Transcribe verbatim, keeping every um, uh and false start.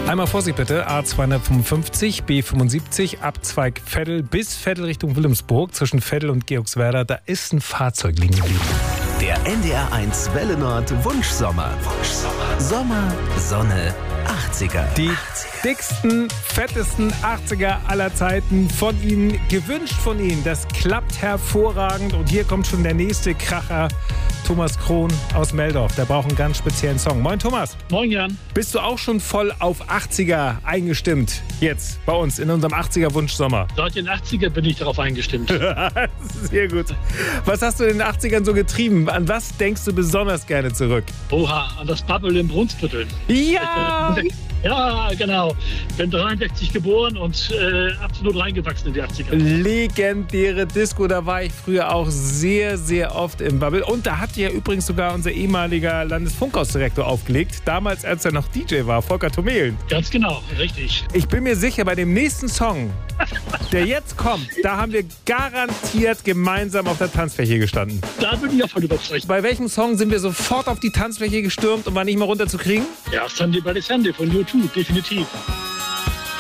Einmal Vorsicht bitte, A zweihundertfünfundfünfzig, B fünfundsiebzig, Abzweig Veddel bis Veddel Richtung Wilhelmsburg. Zwischen Veddel und Georgswerda, da ist ein Fahrzeug liegen geblieben. Der N D R eins Welle Nord Wunschsommer. Wunschsommer. Sommer, Sonne, achtziger. Die dicksten, fettesten achtziger aller Zeiten von Ihnen, gewünscht von Ihnen. Das klappt hervorragend. Und hier kommt schon der nächste Kracher. Thomas Krohn aus Meldorf. Der braucht einen ganz speziellen Song. Moin Thomas. Moin Jan. Bist du auch schon voll auf achtziger eingestimmt? Jetzt bei uns in unserem achtziger Wunschsommer. Seit den achtziger bin ich darauf eingestimmt. Sehr gut. Was hast du in den achtzigern so getrieben? An was denkst du besonders gerne zurück? Oha, an das Babbel im Brunsbüttel. Ja! Ja, genau. Bin dreiundsechzig geboren und äh, absolut reingewachsen in die achtziger. Legendäre Disco, da war ich früher auch sehr, sehr oft im Bubble. Und da hat ja übrigens sogar unser ehemaliger Landesfunkhausdirektor aufgelegt. Damals, als er noch D J war, Volker Tomelen. Ganz genau, richtig. Ich bin mir sicher, bei dem nächsten Song, der jetzt kommt, da haben wir garantiert gemeinsam auf der Tanzfläche gestanden. Da bin ich auch voll überzeugt. Bei welchem Song sind wir sofort auf die Tanzfläche gestürmt und waren nicht mehr runterzukriegen? Ja, Sunday by the Sunday von U zwei, definitiv.